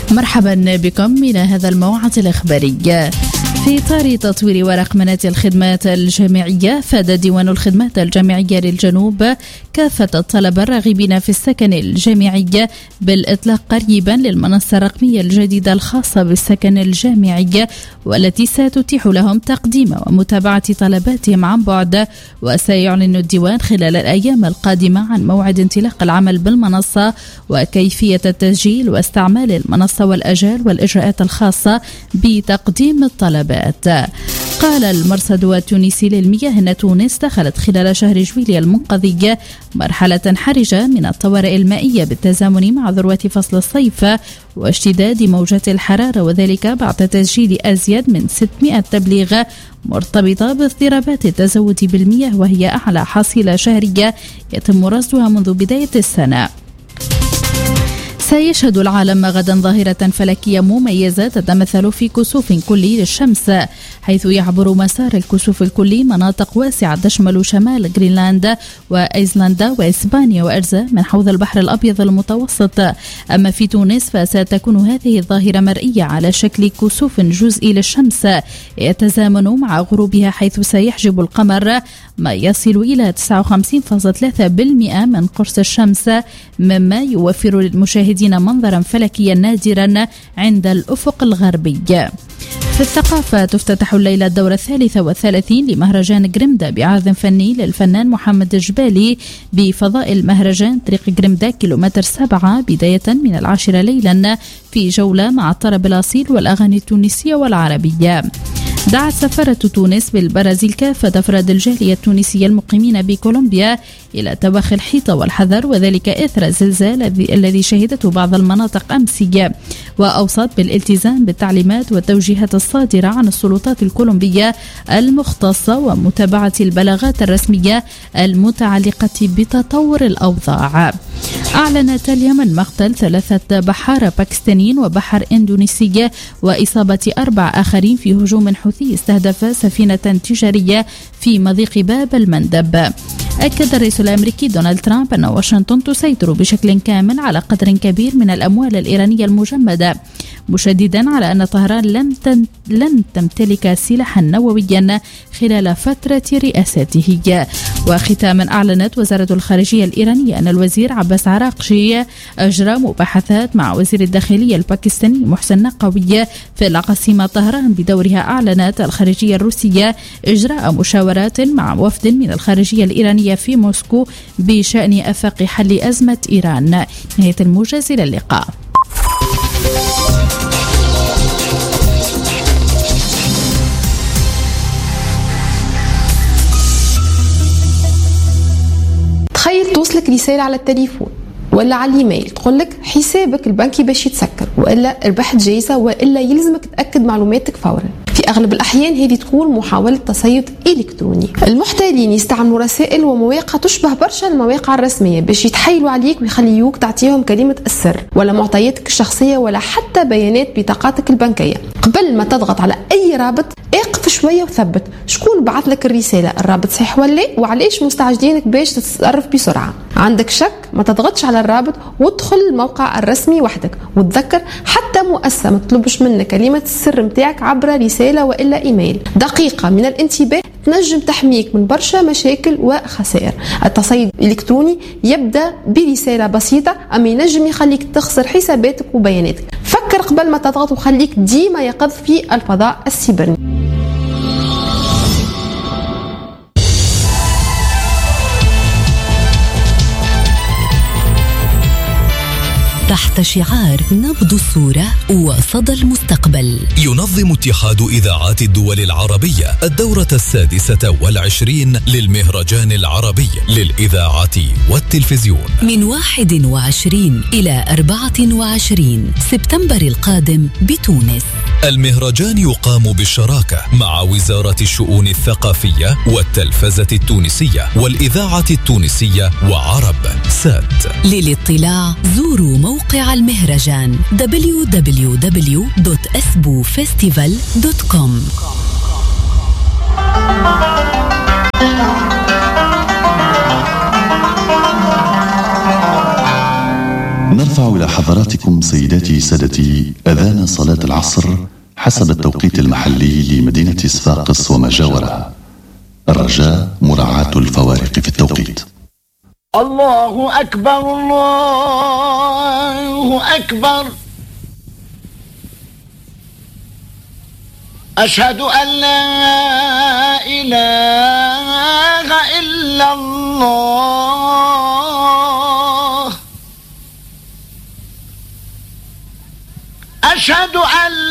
مرحبا بكم من هذا الموعد الإخباري. في إطار تطوير ورقمنة الخدمات الجامعية، فاد ديوان الخدمات الجامعية للجنوب كافة الطلبة الراغبين في السكن الجامعي بالإطلاق قريبا للمنصة الرقمية الجديدة الخاصة بالسكن الجامعي، والتي ستتيح لهم تقديم ومتابعة طلباتهم عن بعد. وسيعلن الديوان خلال الأيام القادمة عن موعد انطلاق العمل بالمنصة وكيفية التسجيل واستعمال المنصة والأجال والإجراءات الخاصة بتقديم الطلبات. قال المرصد التونسي للمياه أن تونس دخلت خلال شهر جويلية المنقضي مرحلة حرجة من الطوارئ المائية بالتزامن مع ذروة فصل الصيف واشتداد موجات الحرارة، وذلك بعد تسجيل أزيد من 600 تبليغ مرتبطة باضطرابات التزود بالمياه، وهي أعلى حصيلة شهرية يتم رصدها منذ بداية السنة. سيشهد العالم غدا ظاهرة فلكية مميزة تتمثل في كسوف كلي للشمس، حيث يعبر مسار الكسوف الكلي مناطق واسعة تشمل شمال غرينلندا وأيسلندا وإسبانيا وأجزاء من حوض البحر الأبيض المتوسط. أما في تونس فستكون هذه الظاهرة مرئية على شكل كسوف جزئي للشمس يتزامن مع غروبها، حيث سيحجب القمر ما يصل إلى 59.3% من قرص الشمس، مما يوفر للمشاهدين منظرا فلكيا نادرا عند الأفق الغربي. في الثقافة، تفتتح الليلة الدورة 33 لمهرجان غريمدا بعرض فني للفنان محمد الجبالي بفضاء المهرجان طريق غريمدا كيلومتر 7 بداية من 10 ليلا، في جولة مع الطرب الأصيل والأغاني التونسية والعربية. دعت سفارة تونس بالبرازيل كافة أفراد الجالية التونسية المقيمين بكولومبيا إلى توخي الحيطة والحذر، وذلك إثر الزلزال الذي شهدته بعض المناطق أمسية، وأوصت بالالتزام بالتعليمات والتوجيهات الصادرة عن السلطات الكولومبية المختصة ومتابعة البلاغات الرسمية المتعلقة بتطور الأوضاع. أعلنت اليمن مقتل 3 بحارة باكستانيين وبحر إندونيسي وإصابة 4 آخرين في هجوم حوثي استهدف سفينة تجارية في مضيق باب المندب. أكد الرئيس الأمريكي دونالد ترامب أن واشنطن تسيطر بشكل كامل على قدر كبير من الأموال الإيرانية المجمدة، مشددا على أن طهران لن تمتلك سلاحا نوويا خلال فترة رئاسته. وختاما، أعلنت وزارة الخارجية الإيرانية أن الوزير عباس عراقجي أجرى مباحثات مع وزير الداخلية الباكستاني محسن نقوي في العاصمة طهران. بدورها أعلنت الخارجية الروسية إجراء مشاورات مع وفد من الخارجية الإيرانية في موسكو بشأن آفاق حل أزمة إيران. نهاية الموجز، إلى اللقاء. تخيل توصلك رسالة على التليفون ولا على الايميل تقولك حسابك البنكي باش يتسكر، والا ربحت جايزة، والا يلزمك تأكد معلوماتك فورا. في أغلب الأحيان هذه تكون محاولة تصيد إلكتروني. المحتالين يستعملوا رسائل ومواقع تشبه برشا المواقع الرسمية باش يتحايلوا عليك ويخليوك تعطيهم كلمة السر ولا معطياتك الشخصية ولا حتى بيانات بطاقاتك البنكية. قبل ما تضغط على أي رابط اقف شوية وثبت شكون بعث لك الرسالة، الرابط صحيح ولا وعليش مستعجلينك باش تتصرف بسرعة. عندك شك ما تضغطش على الرابط وادخل الموقع الرسمي وحدك، وتذكر حتى مؤسسة ما تطلبش منك كلمة السر متاعك عبر رسالة وإلا إيميل. دقيقة من الانتباه تنجم تحميك من برشا مشاكل وخسائر. التصيد الإلكتروني يبدأ برسالة بسيطة، أما ينجم يخليك تخسر حساباتك وبياناتك. فكر قبل ما تضغط وخليك ديما يقظ في الفضاء السيبرني. تحت شعار نبض الصورة وصدى المستقبل، ينظم اتحاد إذاعات الدول العربية الدورة 26 للمهرجان العربي للإذاعة والتلفزيون من 21 إلى 24 سبتمبر القادم بتونس. المهرجان يقام بالشراكة مع وزارة الشؤون الثقافية والتلفزة التونسية والإذاعة التونسية وعرب سات. للاطلاع زوروا موقع المهرجان www.esbufestival.com. نرفع نستمع إلى حضراتكم سيداتي سادتي أذان صلاة العصر حسب التوقيت المحلي لمدينة صفاقس وما جاورها. الرجاء مراعاة الفوارق في التوقيت. الله أكبر الله أكبر، أشهد أن لا إله إلا الله، أشهد